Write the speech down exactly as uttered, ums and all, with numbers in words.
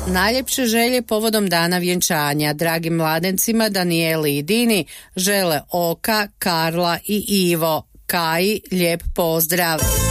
Najljepše želje povodom dana vjenčanja dragim mladencima Danijeli i Dini žele Oka, Karla i Ivo. Kaji lijep pozdrav.